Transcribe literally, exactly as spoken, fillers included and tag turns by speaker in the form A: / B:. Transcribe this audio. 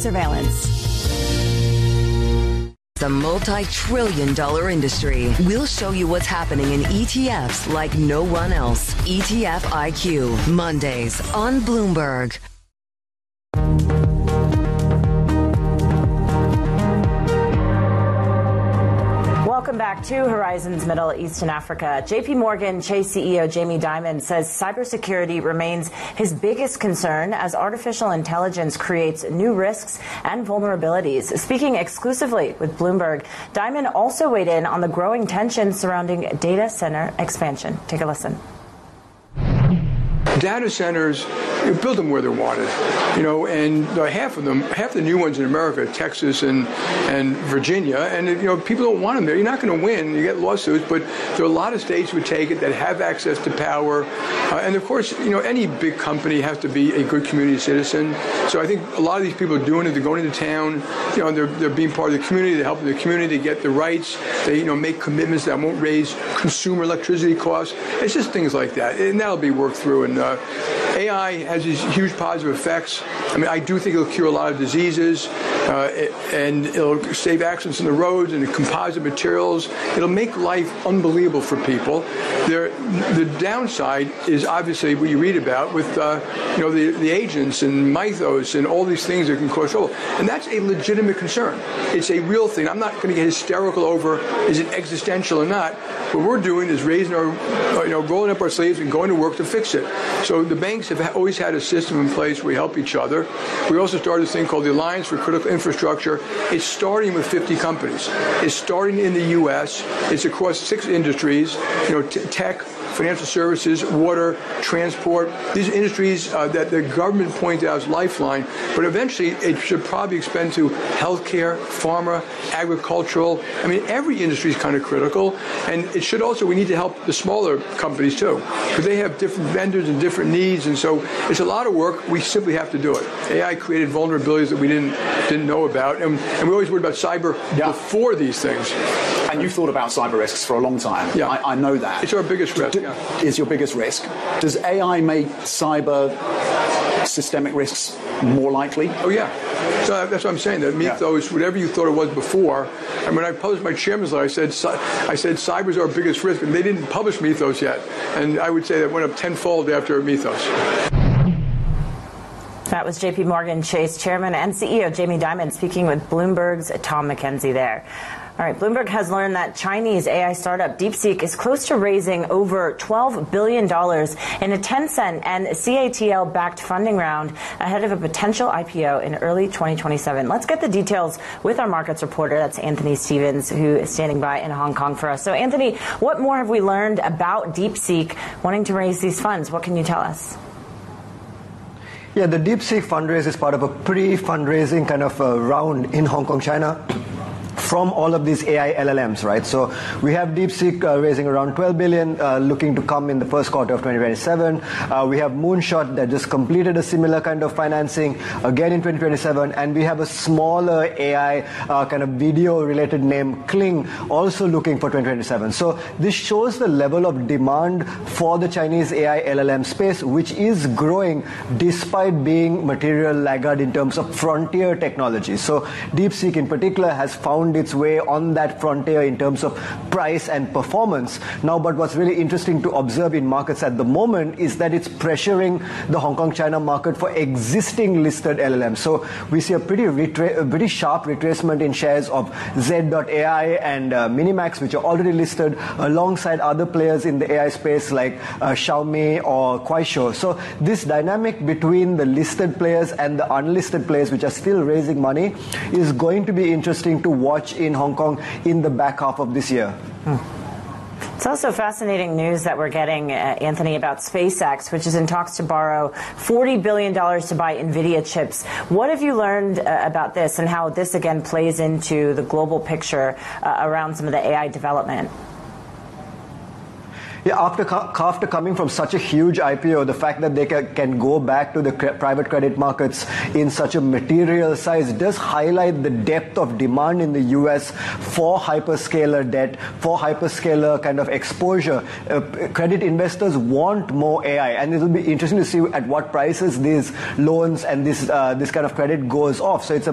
A: surveillance.
B: The multi-trillion dollar industry. We'll show you what's happening in E T Fs like no one else. E T F I Q, Mondays on Bloomberg.
C: Welcome back to Horizons Middle East and Africa. J P Morgan Chase C E O Jamie Dimon says cybersecurity remains his biggest concern as artificial intelligence creates new risks and vulnerabilities. Speaking exclusively with Bloomberg, Dimon also weighed in on the growing tensions surrounding data center expansion. Take a listen.
D: Data centers, you build them where they're wanted, you know, and uh, half of them, half the new ones in America, Texas and and Virginia, and you know, people don't want them there. You're not going to win. You get lawsuits, but there are a lot of states who would take it that have access to power, uh, and of course, you know, any big company has to be a good community citizen. So I think a lot of these people are doing it. They're going into town, you know, they're they're being part of the community. They're helping the community get the rights. They you know make commitments that won't raise consumer electricity costs. It's just things like that, and that'll be worked through. And uh, A I has these huge positive effects. I mean, I do think it'll cure a lot of diseases, uh, and it'll save accidents on the roads and the composite materials. It'll make life unbelievable for people. There, the downside is obviously what you read about with, uh, you know, the, the agents and mythos and all these things that can cause trouble. And that's a legitimate concern. It's a real thing. I'm not going to get hysterical over is it existential or not. What we're doing is raising our, you know, rolling up our sleeves and going to work to fix it. So the banks have always had a system in place where we help each other. We also started this thing called the Alliance for Critical Infrastructure. It's starting with fifty companies. It's starting in the U S. It's across six industries, you know, t- tech, financial services, water, transport. These are industries uh, that the government pointed out as lifeline, but eventually it should probably expand to healthcare, pharma, agricultural. I mean, every industry is kind of critical, and it should also, we need to help the smaller companies too, because they have different vendors and different needs, and so it's a lot of work. We simply have to do it. A I created vulnerabilities that we didn't didn't know about, and, and we always worried about cyber yeah. before these things.
E: And you've thought about cyber risks for a long time.
D: Yeah.
E: I, I know that.
D: It's our biggest risk.
E: Do, yeah. Is your biggest risk. Does A I make cyber systemic risks more likely?
D: Oh, yeah. So that's what I'm saying. That mythos, yeah. whatever you thought it was before. And when I published my chairman's letter, I said, I said cyber is our biggest risk, and they didn't publish mythos yet. And I would say that went up tenfold after mythos.
C: That was J P Morgan Chase Chairman and C E O Jamie Dimon speaking with Bloomberg's Tom McKenzie there. All right, Bloomberg has learned that Chinese A I startup DeepSeek is close to raising over twelve billion dollars in a Tencent and C A T L-backed funding round ahead of a potential I P O in early twenty twenty-seven. Let's get the details with our markets reporter. That's Anthony Stevens, who is standing by in Hong Kong for us. So, Anthony, what more have we learned about DeepSeek wanting to raise these funds? What can you tell us?
F: Yeah, the DeepSeek fundraise is part of a pre-fundraising kind of uh, round in Hong Kong, China, from all of these A I L L Ms, right? So we have DeepSeek uh, raising around twelve billion dollars, uh, looking to come in the first quarter of twenty twenty-seven. Uh, we have Moonshot that just completed a similar kind of financing again in twenty twenty-seven, and we have a smaller A I uh, kind of video-related name, Kling, also looking for twenty twenty-seven. So this shows the level of demand for the Chinese A I L L M space, which is growing despite being material laggard in terms of frontier technology. So DeepSeek in particular has found its way on that frontier in terms of price and performance. Now, but what's really interesting to observe in markets at the moment is that it's pressuring the Hong Kong China market for existing listed L L Ms. So we see a pretty retra- a pretty sharp retracement in shares of Z dot A I and uh, Minimax, which are already listed alongside other players in the A I space like uh, Xiaomi or Kuaishou. So this dynamic between the listed players and the unlisted players, which are still raising money, is going to be interesting to watch in Hong Kong in the back half of this year.
C: Hmm. It's also fascinating news that we're getting, uh, Anthony, about SpaceX, which is in talks to borrow forty billion dollars to buy NVIDIA chips. What have you learned uh, about this and how this, again, plays into the global picture uh, around some of the A I development?
F: Yeah, after after coming from such a huge I P O, the fact that they can, can go back to the cre- private credit markets in such a material size does highlight the depth of demand in the U S for hyperscaler debt, for hyperscaler kind of exposure. Uh, credit investors want more A I, and it will be interesting to see at what prices these loans and this uh, this kind of credit goes off. So it's a